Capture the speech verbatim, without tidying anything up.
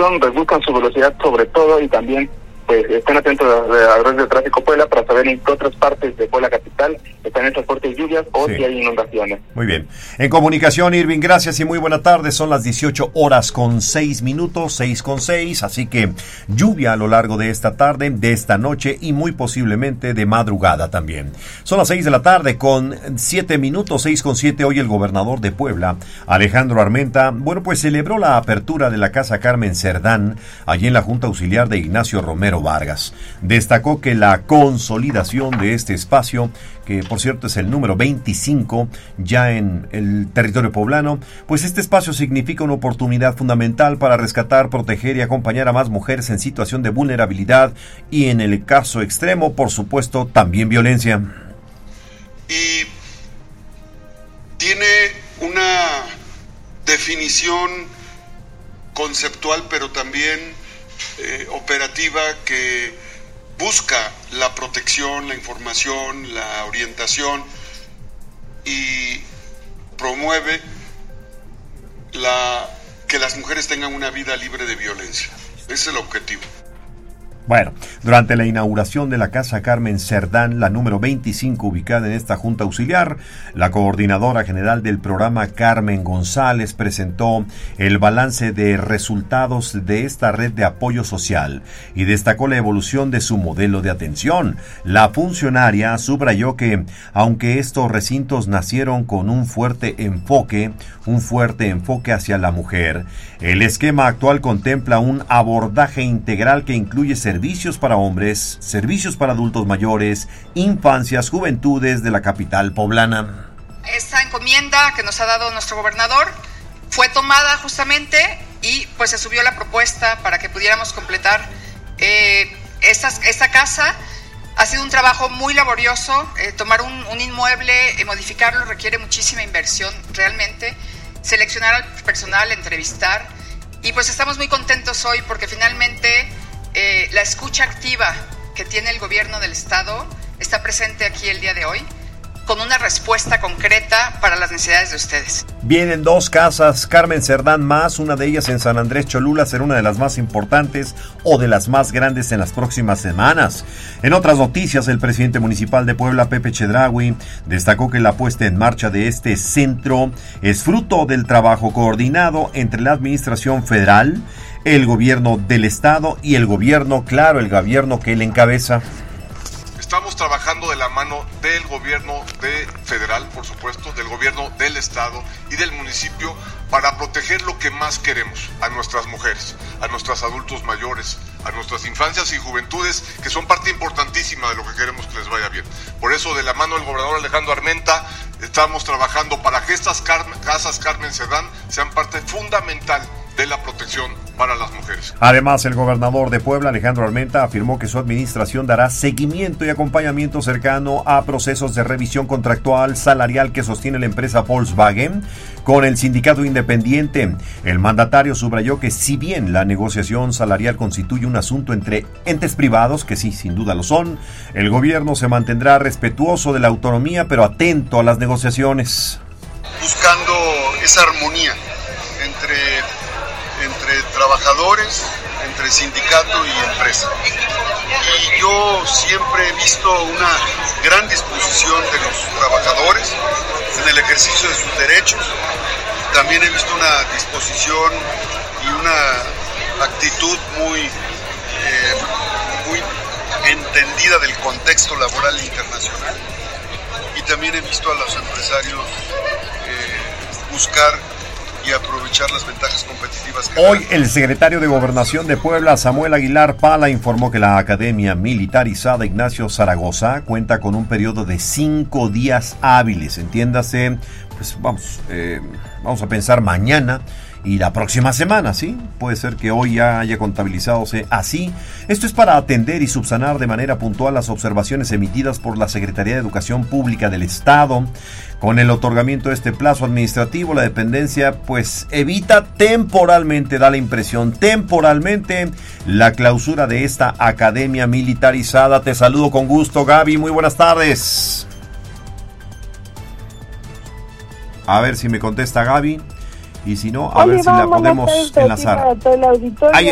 circulación, reduzcan su velocidad sobre todo y también pues estén atentos a la red de tráfico Puebla para saber en qué otras partes de Puebla capital están estas fuertes lluvias o sí. si hay inundaciones. Muy bien. En comunicación, Irving, gracias y muy buena tarde. Son las dieciocho horas con seis minutos, seis con seis, así que lluvia a lo largo de esta tarde, de esta noche y muy posiblemente de madrugada también. Son las seis de la tarde con siete minutos, seis con siete. Hoy el gobernador de Puebla, Alejandro Armenta, bueno, pues celebró la apertura de la Casa Carmen Cerdán, allí en la Junta Auxiliar de Ignacio Romero Vargas. Destacó que la consolidación de este espacio, que por cierto es el número veinticinco ya en el territorio poblano, pues este espacio significa una oportunidad fundamental para rescatar, proteger y acompañar a más mujeres en situación de vulnerabilidad y en el caso extremo, por supuesto, también violencia. Y tiene una definición conceptual, pero también Eh, operativa que busca la protección, la información, la orientación y promueve la que las mujeres tengan una vida libre de violencia. Ese es el objetivo. Bueno, durante la inauguración de la Casa Carmen Cerdán, la número veinticinco ubicada en esta Junta Auxiliar, la coordinadora general del programa, Carmen González, presentó el balance de resultados de esta red de apoyo social y destacó la evolución de su modelo de atención. La funcionaria subrayó que, aunque estos recintos nacieron con un fuerte enfoque, un fuerte enfoque hacia la mujer, el esquema actual contempla un abordaje integral que incluye servicios para hombres, servicios para adultos mayores, infancias, juventudes de la capital poblana. Esta encomienda que nos ha dado nuestro gobernador fue tomada justamente y pues se subió la propuesta para que pudiéramos completar eh, esta, esta casa. Ha sido un trabajo muy laborioso, eh, tomar un, un inmueble, eh, modificarlo requiere muchísima inversión realmente, seleccionar al personal, entrevistar y pues estamos muy contentos hoy porque finalmente Eh, la escucha activa que tiene el gobierno del estado está presente aquí el día de hoy con una respuesta concreta para las necesidades de ustedes. Vienen dos casas Carmen Cerdán más, una de ellas en San Andrés Cholula será una de las más importantes o de las más grandes en las próximas semanas. En otras noticias, el presidente municipal de Puebla, Pepe Chedraui, destacó que la puesta en marcha de este centro es fruto del trabajo coordinado entre la administración federal, el gobierno del estado y el gobierno, claro, el gobierno que él encabeza. Estamos trabajando de la mano del gobierno de federal, por supuesto, del gobierno del estado y del municipio para proteger lo que más queremos, a nuestras mujeres, a nuestros adultos mayores, a nuestras infancias y juventudes, que son parte importantísima de lo que queremos que les vaya bien. Por eso, de la mano del gobernador Alejandro Armenta, estamos trabajando para que estas car- casas Carmen Cerdán sean parte fundamental de la protección para las mujeres. Además, el gobernador de Puebla, Alejandro Armenta, afirmó que su administración dará seguimiento y acompañamiento cercano a procesos de revisión contractual salarial que sostiene la empresa Volkswagen con el sindicato independiente. El mandatario subrayó que si bien la negociación salarial constituye un asunto entre entes privados, que sí, sin duda lo son, el gobierno se mantendrá respetuoso de la autonomía, pero atento a las negociaciones. Buscando esa armonía entre entre trabajadores, entre sindicato y empresa. Y yo siempre he visto una gran disposición de los trabajadores en el ejercicio de sus derechos. También he visto una disposición y una actitud muy, eh, muy entendida del contexto laboral internacional. Y también he visto a los empresarios eh, buscar y aprovechar las ventajas competitivas que hoy el secretario de Gobernación de Puebla, Samuel Aguilar Pala, informó que la Academia Militarizada Ignacio Zaragoza cuenta con un periodo de cinco días hábiles, entiéndase, pues vamos, eh, vamos a pensar mañana y la próxima semana, ¿sí? Puede ser que hoy ya haya contabilizado así. Esto es para atender y subsanar de manera puntual las observaciones emitidas por la Secretaría de Educación Pública del Estado. Con el otorgamiento de este plazo administrativo, la dependencia pues evita temporalmente, da la impresión, temporalmente, la clausura de esta academia militarizada. Te saludo con gusto, Gaby, muy buenas tardes. A ver si me contesta Gaby. Y si no, a Oye, ver si la podemos enlazar. Ahí